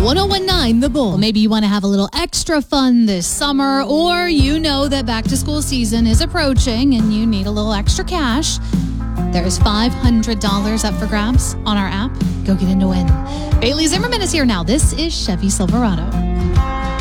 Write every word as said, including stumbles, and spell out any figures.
one oh one nine The Bull. Well, maybe you want to have a little extra fun this summer, or you know that back to school season is approaching and you need a little extra cash. There's five hundred dollars up for grabs on our app. Go get in to win. Bailey Zimmerman is here now. This is Chevy Silverado.